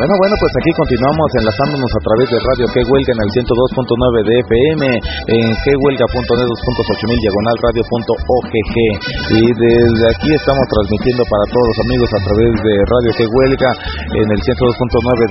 Bueno, pues aquí continuamos enlazándonos a través de Radio Que Huelga en el 102.9 de FM, en quehuelga.net 2.8000 diagonal radio.ogg, y desde aquí estamos transmitiendo para todos los amigos a través de Radio Que Huelga en el 102.9